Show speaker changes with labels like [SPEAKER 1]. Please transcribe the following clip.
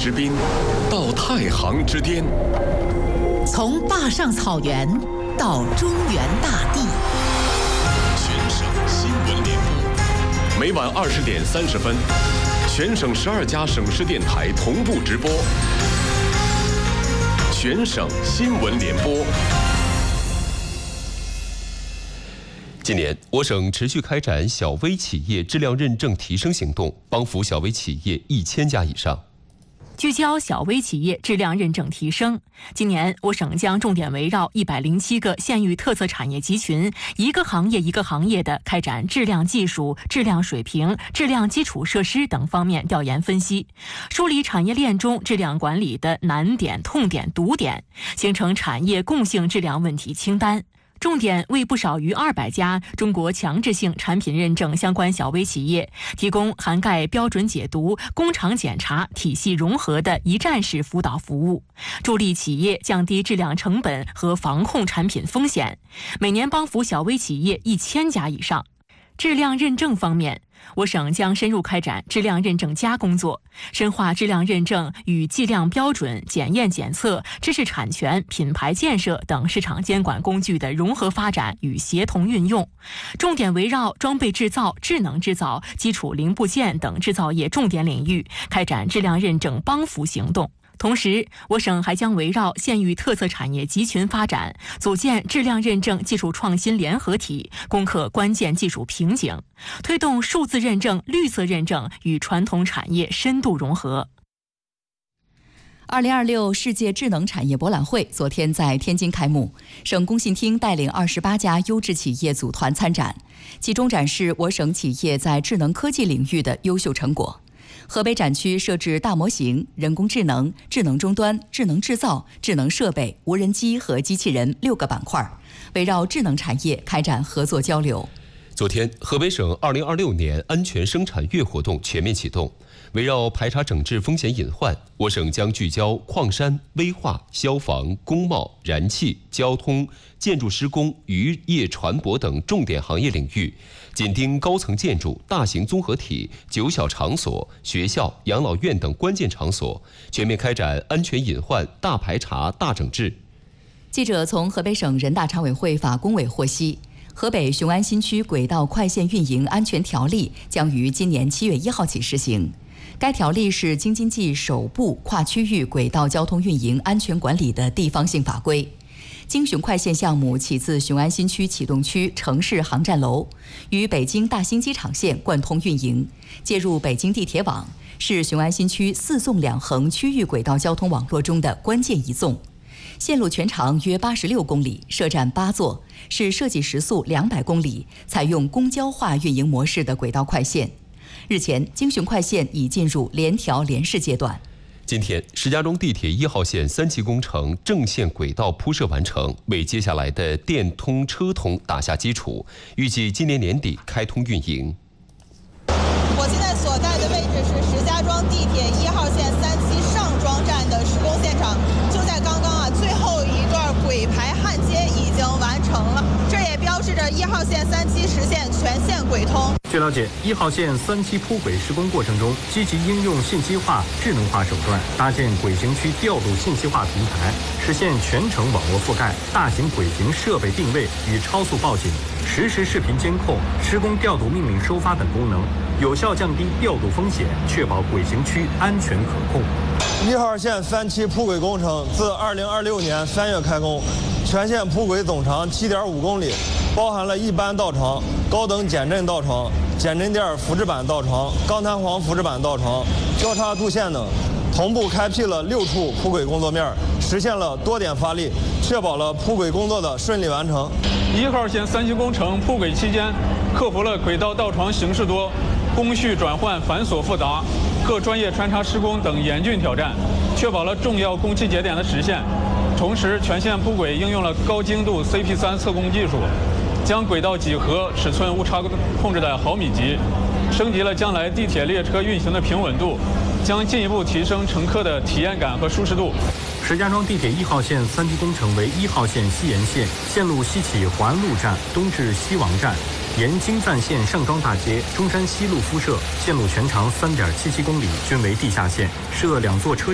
[SPEAKER 1] 之滨到太行之巅，
[SPEAKER 2] 从坝上草原到中原大地，
[SPEAKER 1] 全省新闻联播，每晚20点30分，全省12家省市电台同步直播。全省新闻联播。
[SPEAKER 3] 今年，我省持续开展小微企业质量认证提升行动，帮扶小微企业1000家以上。
[SPEAKER 4] 聚焦小微企业质量认证提升。今年，我省将重点围绕107个县域特色产业集群，一个行业一个行业的开展质量技术、质量水平、质量基础设施等方面调研分析，梳理产业链中质量管理的难点、痛点、堵点，形成产业共性质量问题清单。重点为不少于200家中国强制性产品认证相关小微企业提供涵盖标准解读、工厂检查、体系融合的一站式辅导服务，助力企业降低质量成本和防控产品风险，每年帮扶小微企业1000家以上。质量认证方面，我省将深入开展质量认证加工作，深化质量认证与计量标准、检验检测、知识产权、品牌建设等市场监管工具的融合发展与协同运用，重点围绕装备制造、智能制造、基础零部件等制造业重点领域开展质量认证帮扶行动。同时，我省还将围绕县域特色产业集群发展，组建质量认证技术创新联合体，攻克关键技术瓶颈，推动数字认证、绿色认证与传统产业深度融合。
[SPEAKER 2] 2026世界智能产业博览会昨天在天津开幕，省工信厅带领28家优质企业组团参展，集中展示我省企业在智能科技领域的优秀成果。河北展区设置大模型、人工智能、智能终端、智能制造、智能设备、无人机和机器人6个板块，围绕智能产业开展合作交流。
[SPEAKER 3] 昨天，河北省2026年安全生产月活动全面启动。围绕排查整治风险隐患，我省将聚焦矿山、危化、消防、工贸、燃气、交通、建筑施工、渔业船舶等重点行业领域，紧盯高层建筑、大型综合体、9小场所、学校、养老院等关键场所，全面开展安全隐患大排查、大整治。
[SPEAKER 2] 记者从河北省人大常委会法工委获悉，河北雄安新区轨道快线运营安全条例将于今年7月1号起施行。该条例是京津冀首部跨区域轨道交通运营安全管理的地方性法规。京雄快线项目起自雄安新区启动区城市航站楼，与北京大兴机场线贯通运营，接入北京地铁网，是雄安新区4纵2横区域轨道交通网络中的关键一纵。线路全长约86公里，设站8座，是设计时速200公里，采用公交化运营模式的轨道快线。日前，京雄快线已进入联调联试阶段。
[SPEAKER 3] 今天，石家庄地铁1号线3期工程正线轨道铺设完成，为接下来的电通车通打下基础，预计今年年底开通运营。
[SPEAKER 5] 我现在所在的位置是石家庄地铁1号线3期上庄站的施工现场，就在刚刚最后一段轨排焊接已经完成了，这也标志着1号线3期实现全线轨通。
[SPEAKER 6] 据了解，1号线3期铺轨施工过程中，积极应用信息化、智能化手段，搭建轨行区调度信息化平台，实现全程网络覆盖、大型轨行设备定位与超速报警、实时视频监控、施工调度命令收发等功能，有效降低调度风险，确保轨行区安全可控。
[SPEAKER 7] 1号线3期铺轨工程自2026年3月开工，全线铺轨总长7.5公里，包含了一般道床、高等减震道床、减震垫扶置板道床、钢弹簧扶置板道床、交叉渡线等，同步开辟了6处铺轨工作面，实现了多点发力，确保了铺轨工作的顺利完成。
[SPEAKER 8] 1号线3期工程铺轨期间，克服了轨道道床形式多、工序转换繁琐复杂、各专业穿插施工等严峻挑战，确保了重要工期节点的实现。同时，全线铺轨应用了高精度 CP3 测工技术，将轨道几何尺寸误差控制在毫米级，升级了将来地铁列车运行的平稳度，将进一步提升乘客的体验感和舒适度。
[SPEAKER 6] 石家庄地铁1号线3期工程为1号线西沿线，线路西起环路站，东至西王站，沿京赞线上庄大街、中山西路敷设，线路全长3.77公里，均为地下线，设2座车站。